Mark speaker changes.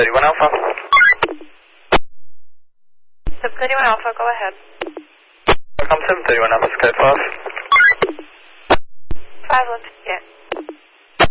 Speaker 1: 731 Alpha.
Speaker 2: 731 Alpha, go ahead.
Speaker 1: Welcome 731 Alpha, Sky 5.
Speaker 2: 5 left.